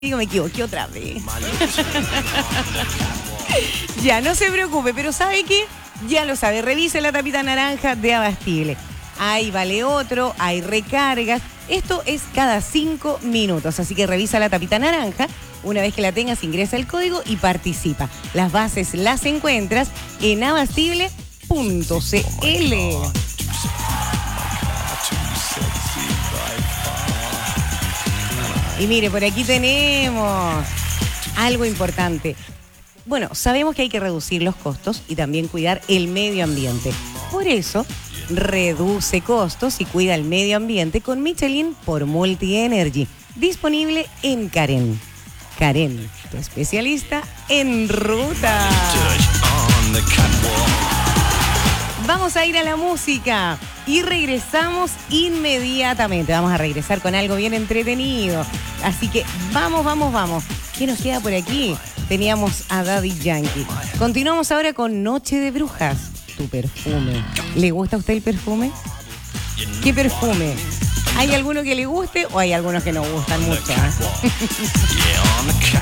Digo, me equivoqué otra vez. Ya, no se preocupe, pero ¿sabe qué? Ya lo sabe, revise la tapita naranja de Abastible. Ahí vale otro, hay recargas. Esto es cada 5 minutos, así que revisa la tapita naranja. Una vez que la tengas, ingresa el código y participa. Las bases las encuentras en abastible.cl. Y mire, por aquí tenemos algo importante. Bueno, sabemos que hay que reducir los costos y también cuidar el medio ambiente. Por eso, reduce costos y cuida el medio ambiente con Michelin por Multi Energy. Disponible en Karen. Karen, tu especialista en ruta. Vamos a ir a la música y regresamos inmediatamente. Vamos a regresar con algo bien entretenido. Así que vamos. ¿Qué nos queda por aquí? Teníamos a Daddy Yankee. Continuamos ahora con Noche de Brujas. Tu perfume. ¿Le gusta a usted el perfume? ¿Qué perfume? ¿Hay alguno que le guste o hay algunos que no gustan mucho?